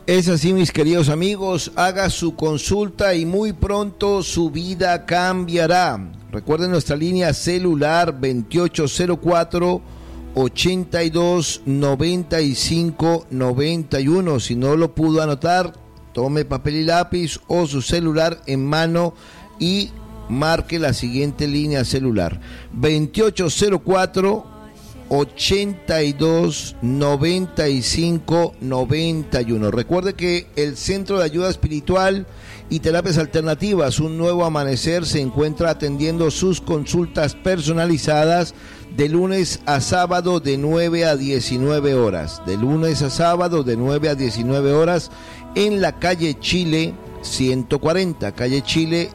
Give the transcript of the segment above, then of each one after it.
Es así, mis queridos amigos, haga su consulta y muy pronto su vida cambiará. Recuerden nuestra línea celular 2804-8295-91. Si no lo pudo anotar, tome papel y lápiz o su celular en mano y marque la siguiente línea celular: 2804-8295-91. Recuerde que el Centro de Ayuda Espiritual y Terapias Alternativas, Un Nuevo Amanecer, se encuentra atendiendo sus consultas personalizadas de lunes a sábado de 9 a 19 horas. De lunes a sábado de 9 a 19 horas en la calle Chile 140, calle Chile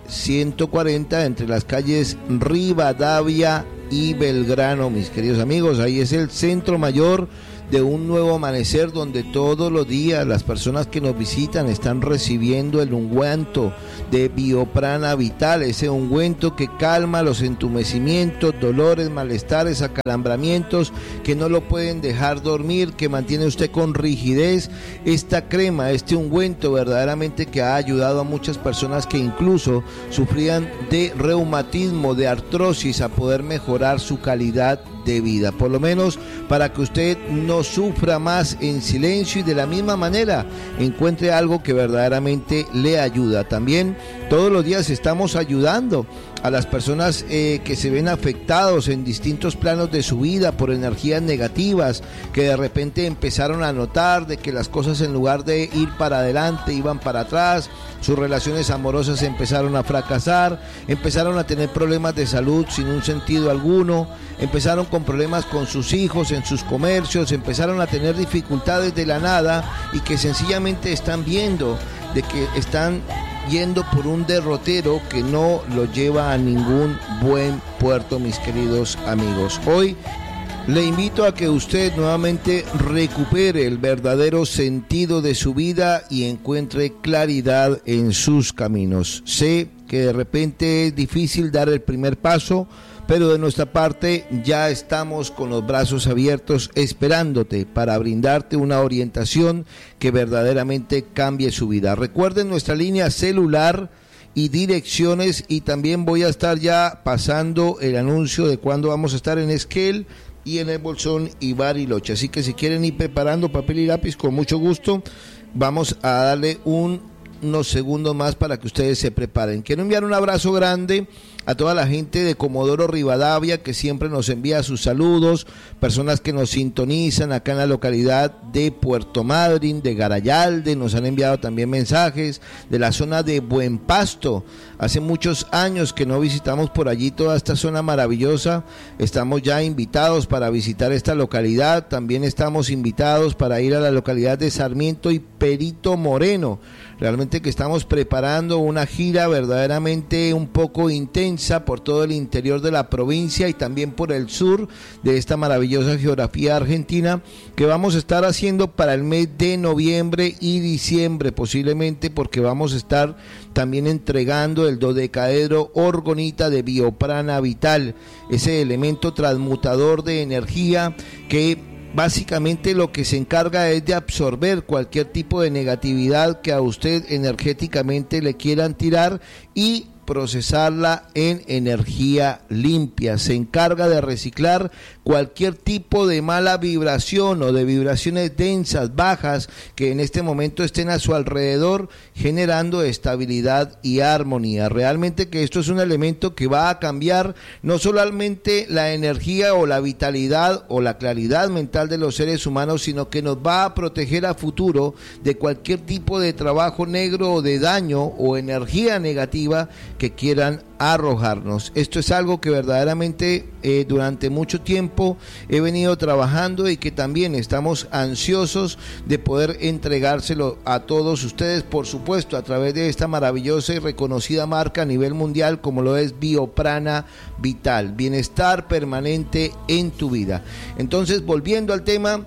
140, entre las calles Rivadavia y Belgrano, mis queridos amigos. Ahí es el centro mayor de Un Nuevo Amanecer, donde todos los días las personas que nos visitan están recibiendo el ungüento de Bioprana Vital, ese ungüento que calma los entumecimientos, dolores, malestares, acalambramientos, que no lo pueden dejar dormir, que mantiene usted con rigidez. Esta crema, este ungüento verdaderamente que ha ayudado a muchas personas que incluso sufrían de reumatismo, de artrosis, a poder mejorar su calidad de vida, por lo menos para que usted no sufra más en silencio y de la misma manera encuentre algo que verdaderamente le ayuda. También todos los días estamos ayudando a las personas que se ven afectados en distintos planos de su vida por energías negativas, que de repente empezaron a notar de que las cosas, en lugar de ir para adelante, iban para atrás, sus relaciones amorosas empezaron a fracasar, empezaron a tener problemas de salud sin un sentido alguno, empezaron con problemas con sus hijos, en sus comercios, empezaron a tener dificultades de la nada y que sencillamente están viendo de que están yendo por un derrotero que no lo lleva a ningún buen puerto, mis queridos amigos. Hoy le invito a que usted nuevamente recupere el verdadero sentido de su vida y encuentre claridad en sus caminos. Sé que de repente es difícil dar el primer paso, pero de nuestra parte ya estamos con los brazos abiertos esperándote para brindarte una orientación que verdaderamente cambie su vida. Recuerden nuestra línea celular y direcciones, y también voy a estar ya pasando el anuncio de cuándo vamos a estar en Esquel y en el Bolsón y Bariloche. Así que si quieren ir preparando papel y lápiz, con mucho gusto vamos a darle unos segundos más para que ustedes se preparen. Quiero enviar un abrazo grande a toda la gente de Comodoro Rivadavia, que siempre nos envía sus saludos, personas que nos sintonizan acá en la localidad de Puerto Madryn, de Garayalde, nos han enviado también mensajes de la zona de Buen Pasto. Hace muchos años que no visitamos por allí toda esta zona maravillosa, estamos ya invitados para visitar esta localidad, también estamos invitados para ir a la localidad de Sarmiento y Perito Moreno. Realmente que estamos preparando una gira verdaderamente un poco intensa por todo el interior de la provincia y también por el sur de esta maravillosa geografía argentina, que vamos a estar haciendo para el mes de noviembre y diciembre posiblemente, porque vamos a estar también entregando el dodecaedro orgonita de Bioprana Vital, ese elemento transmutador de energía que básicamente lo que se encarga es de absorber cualquier tipo de negatividad que a usted energéticamente le quieran tirar y procesarla en energía limpia. Se encarga de reciclar cualquier tipo de mala vibración o de vibraciones densas, bajas, que en este momento estén a su alrededor, generando estabilidad y armonía. Realmente que esto es un elemento que va a cambiar no solamente la energía o la vitalidad o la claridad mental de los seres humanos, sino que nos va a proteger a futuro de cualquier tipo de trabajo negro o de daño o energía negativa que quieran arrojarnos. Esto es algo que verdaderamente durante mucho tiempo he venido trabajando y que también estamos ansiosos de poder entregárselo a todos ustedes, por supuesto, a través de esta maravillosa y reconocida marca a nivel mundial como lo es Bioprana Vital, bienestar permanente en tu vida. Entonces, volviendo al tema,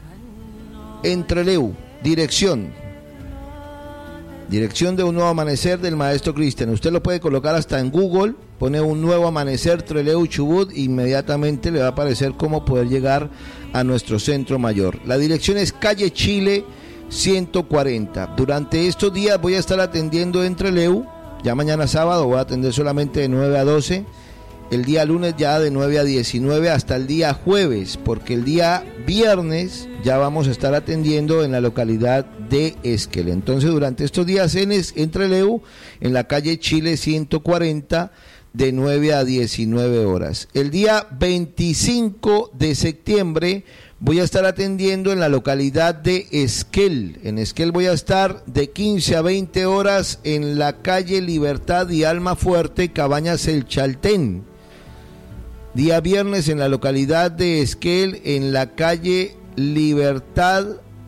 Entreleu, dirección de Un Nuevo Amanecer del Maestro Cristian. Usted lo puede colocar hasta en Google, pone Un Nuevo Amanecer Trelew Chubut, inmediatamente le va a aparecer cómo poder llegar a nuestro centro mayor. La dirección es calle Chile 140. Durante estos días voy a estar atendiendo en Trelew. Ya mañana sábado voy a atender solamente de 9 a 12. El día lunes ya de 9 a 19 hasta el día jueves, porque el día viernes ya vamos a estar atendiendo en la localidad de Esquel. Entonces durante estos días en Trelew, en la calle Chile 140, de 9 a 19 horas. El día 25 de septiembre voy a estar atendiendo en la localidad de Esquel. En Esquel voy a estar de 15 a 20 horas en la calle Libertad y Almafuerte, Cabañas El Chaltén. Día viernes en la localidad de Esquel, en la calle Libertad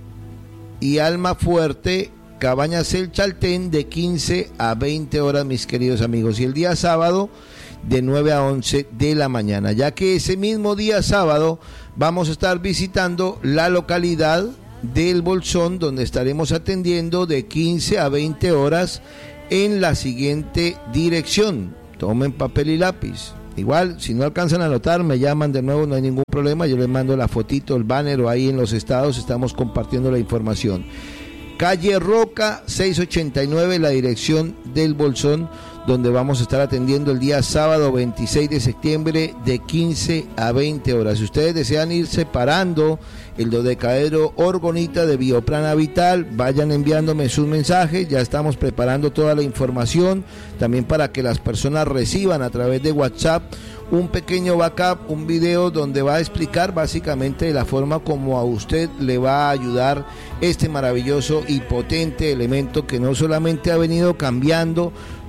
y Almafuerte, Cabañas El Chaltén, de 15 a 20 horas, mis queridos amigos. Y el día sábado, de 9 a 11 de la mañana, ya que ese mismo día sábado vamos a estar visitando la localidad del Bolsón, donde estaremos atendiendo de 15 a 20 horas en la siguiente dirección. Tomen papel y lápiz. Igual, si no alcanzan a anotar, me llaman de nuevo, no hay ningún problema. Yo les mando la fotito, el banner, o ahí en los estados estamos compartiendo la información. Calle Roca 689, la dirección del Bolsón, donde vamos a estar atendiendo el día sábado 26 de septiembre de 15 a 20 horas. Si ustedes desean ir separando el dodecaedro Orgonita de Bioplana Vital, vayan enviándome sus mensajes. Ya estamos preparando toda la información también para que las personas reciban a través de WhatsApp un pequeño backup, un video donde va a explicar básicamente de la forma como a usted le va a ayudar este maravilloso y potente elemento que no solamente ha venido cambiando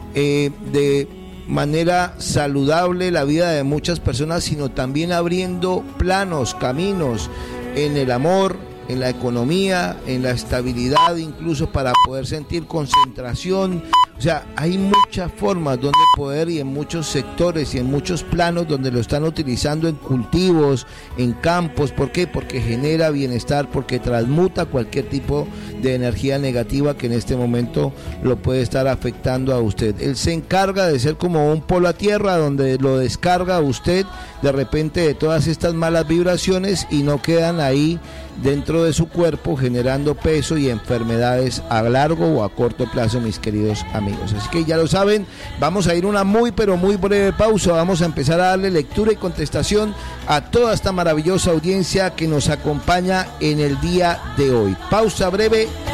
de manera saludable la vida de muchas personas, sino también abriendo planos, caminos en el amor, en la economía, en la estabilidad, incluso para poder sentir concentración. O sea, hay muchas formas donde poder, y en muchos sectores y en muchos planos donde lo están utilizando en cultivos, en campos. ¿Por qué? Porque genera bienestar, porque transmuta cualquier tipo de energía negativa que en este momento lo puede estar afectando a usted. Él se encarga de ser como un polo a tierra donde lo descarga a usted de repente de todas estas malas vibraciones y no quedan ahí dentro de su cuerpo generando peso y enfermedades a largo o a corto plazo, mis queridos amigos. Así que ya lo saben, vamos a ir una muy pero muy breve pausa. Vamos a empezar a darle lectura y contestación a toda esta maravillosa audiencia que nos acompaña en el día de hoy. Pausa breve.